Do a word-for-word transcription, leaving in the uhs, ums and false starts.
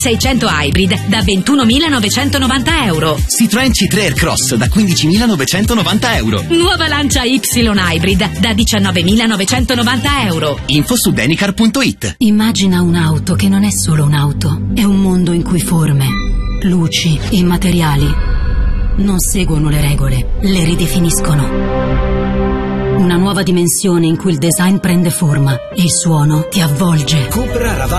seicento Hybrid da ventunomilanovecentonovanta euro. Citroën C tre Aircross da quindicimilanovecentonovanta euro. Nuova Lancia Y Hybrid da diciannovemilanovecentonovanta euro. Info su denicar punto it. Immagina un'auto che non è solo un'auto, è un mondo in cui forme, luci e materiali non seguono le regole, le ridefiniscono. Una nuova dimensione in cui il design prende forma e il suono ti avvolge. Cupra Ravai